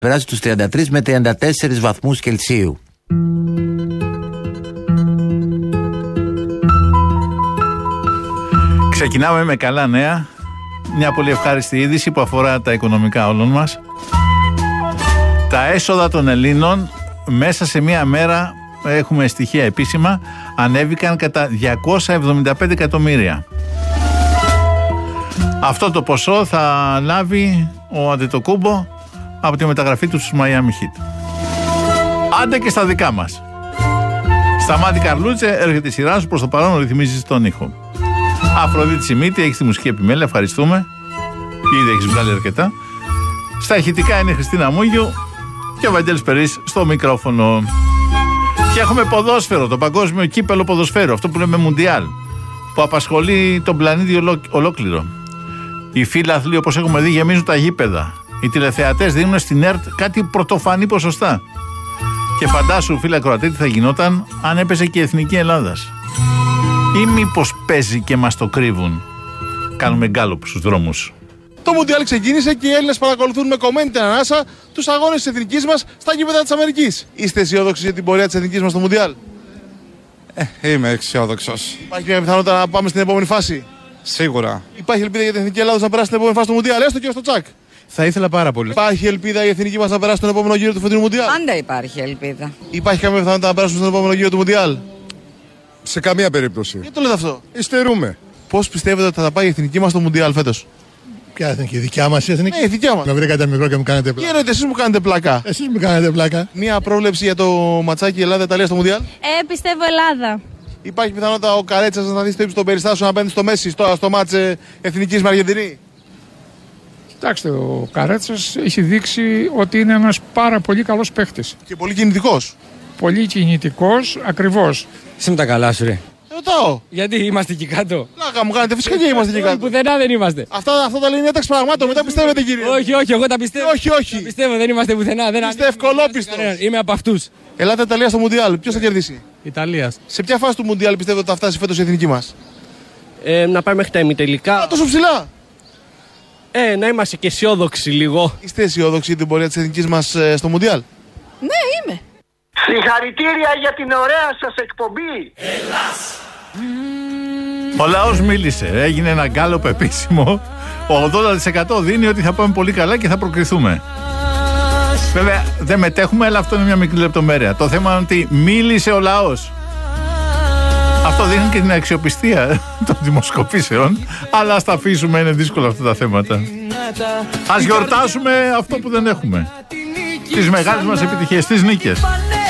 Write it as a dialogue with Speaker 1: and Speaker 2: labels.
Speaker 1: Περάσει τους 33 με 34 βαθμούς Κελσίου.
Speaker 2: Ξεκινάμε με καλά νέα. Μια πολύ ευχάριστη είδηση που αφορά τα οικονομικά όλων μας. Τα έσοδα των Ελλήνων μέσα σε μία μέρα, έχουμε στοιχεία επίσημα, ανέβηκαν κατά 275 εκατομμύρια. Αυτό το ποσό θα λάβει ο Αντετοκούμπο από τη μεταγραφή του στους Miami Heat. Άντε και στα δικά μας. Σταμάτη Καρλούτσε, έρχεται η σειρά σου, προς το παρόν ρυθμίζεις τον ήχο. Αφροδίτη Σιμίτη, έχεις τη μουσική επιμέλεια, ευχαριστούμε. Ήδη έχεις βγάλει αρκετά. Στα ηχητικά είναι η Χριστίνα Μούγιου και ο Βαγγέλης Περής στο μικρόφωνο. Και έχουμε ποδόσφαιρο, το παγκόσμιο κύπελο ποδοσφαίρου, αυτό που λέμε Μουντιάλ, που απασχολεί τον πλανήτη ολόκληρο. Οι φίλαθλοι, όπως έχουμε δει, γεμίζουν τα γήπεδα. Οι τηλεθεατές δίνουν στην ΕΡΤ κάτι πρωτοφανή ποσοστά. Και φαντάσου, φίλε ακροατή, τι θα γινόταν αν έπαιζε και η Εθνική Ελλάδας. Ή μήπως παίζει και μας το κρύβουν. Κάνουμε γκάλωπ στους δρόμους.
Speaker 3: Το Μουντιάλ ξεκίνησε και οι Έλληνες παρακολουθούν με κομμένη την ανάσα τους αγώνες της εθνικής μας στα γήπεδα της Αμερικής. Είστε αισιόδοξοι για την πορεία της εθνικής μας στο Μουντιάλ?
Speaker 4: Είμαι αισιόδοξος.
Speaker 3: Υπάρχει μια πιθανότητα να πάμε στην επόμενη φάση?
Speaker 4: Σίγουρα.
Speaker 3: Υπάρχει ελπίδα για την εθνική Ελλάδα να περάσει στην επόμενη φάση του Μουντιάλ, έστω και στο τσακ?
Speaker 4: Θα ήθελα πάρα πολύ.
Speaker 3: Υπάρχει ελπίδα η εθνική μας να περάσει στον επόμενο γύρο του φετινού Μουντιάλ?
Speaker 5: Πάντα υπάρχει ελπίδα.
Speaker 3: Υπάρχει καμία πιθανότητα να περάσουμε στον επόμενο γύρο του Μουντιάλ?
Speaker 4: Σε καμία περίπτωση.
Speaker 3: Γιατί το λέτε αυτό?
Speaker 4: Υστερούμε.
Speaker 3: Πώς πιστεύετε ότι θα πάει η εθνική μας στο Μουντιάλ φέτος?
Speaker 6: Ποια εθνική, δικιά μας η εθνική?
Speaker 3: Ναι, η δικιά μας.
Speaker 6: Με βρήκατε μικρό και μου κάνετε πλάκα.
Speaker 3: Τι εννοείτε, εσείς μου κάνετε πλάκα?
Speaker 6: Εσείς μου κάνετε πλάκα.
Speaker 3: Μια πρόβλεψη για το ματσάκι Ελλάδα-Ιταλία στο Μουντιάλ?
Speaker 7: Πιστεύω Ελλάδα.
Speaker 3: Υπάρχει πιθανότητα ο Καρέτσας να δει στο ύψος των περιστάσεων απέναντι στο Μέση στο μάτς εθνικής με Αργεντινή?
Speaker 8: Κοιτάξτε, ο Καρέτσας έχει δείξει ότι είναι ένας πάρα πολύ καλός παίχτης.
Speaker 3: Και πολύ κινητικός.
Speaker 8: Πολύ κινητικός, ακριβώς.
Speaker 9: Είσαι με τα καλά σου, ρε.
Speaker 3: Ρωτάω.
Speaker 9: Γιατί είμαστε εκεί κάτω?
Speaker 3: Πλάκα μου κάνετε, φυσικά και είμαστε εκεί κάτω.
Speaker 9: Πουθενά δεν είμαστε.
Speaker 3: Αυτά τα λέει ένταξη πραγμάτων, μετά πιστεύετε κύριε?
Speaker 9: Όχι, εγώ τα πιστεύω.
Speaker 3: Όχι.
Speaker 9: Τα πιστεύω, δεν είμαστε πουθενά.
Speaker 3: Είστε ευκολόπιστος.
Speaker 9: Είμαι από αυτούς.
Speaker 3: Ελλάδα-Ιταλία στο Μουντιάλ, ποιος θα κερδίσει?
Speaker 9: Ιταλίας.
Speaker 3: Σε ποια φάση του Μουντιάλ πιστεύετε ότι θα φτάσει φέτος η εθνική μας?
Speaker 9: Να πάμε μέχρι τα ημιτελικά.
Speaker 3: Τόσο ψηλά.
Speaker 9: Να είμαστε και αισιόδοξοι λίγο.
Speaker 3: Είστε αισιόδοξοι για την πορεία της εθνικής μας στο Μουντιάλ?
Speaker 5: Ναι, είμαι.
Speaker 10: Συγχαρητήρια για την ωραία σας εκπομπή.
Speaker 2: Ο λαός μίλησε, έγινε ένα γκάλωπ επίσημο. Ο 80% δίνει ότι θα πάμε πολύ καλά και θα προκριθούμε. Βέβαια δεν μετέχουμε, αλλά αυτό είναι μια μικρή λεπτομέρεια. Το θέμα είναι ότι μίλησε ο λαός. Αυτό δείχνει και την αξιοπιστία των δημοσκοπήσεων. Αλλά ας τα αφήσουμε, είναι δύσκολα αυτά τα θέματα. Ας γιορτάσουμε αυτό που δεν έχουμε. Τις μεγάλες μας επιτυχίες, τις νίκες.